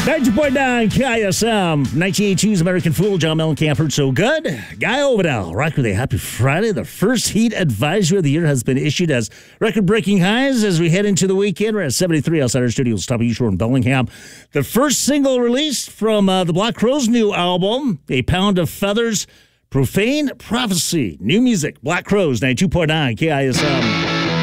92.9 KISM, 1982's American Fool, John Mellencamp, Hurt So Good. Guy Ovidal, rock with a happy Friday. The first heat advisory of the year has been issued as record-breaking highs as we head into the weekend. We're at 73 outside our studios, top of East Shore in Bellingham. The first single released from the Black Crowes' new album, A Pound of Feathers, Profane Prophecy. New music, Black Crowes, 92.9 KISM.